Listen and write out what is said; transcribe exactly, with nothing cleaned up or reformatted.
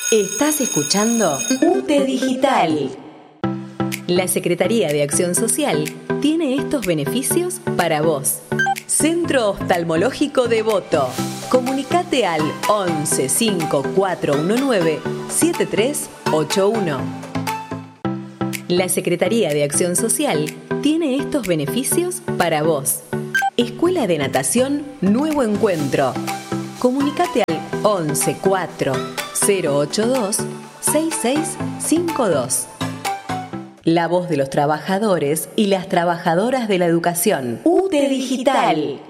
Estás escuchando U T E Digital. La Secretaría de Acción Social tiene estos beneficios para vos. Centro Oftalmológico Devoto. Comunicate al once cinco cuatro uno nueve siete tres ocho uno. La Secretaría de Acción Social tiene estos beneficios para vos. Escuela de Natación Nuevo Encuentro. Comunicate al once cuatro cero ocho dos seis seis cinco dos. La voz de los trabajadores y las trabajadoras de la educación. U T E Digital.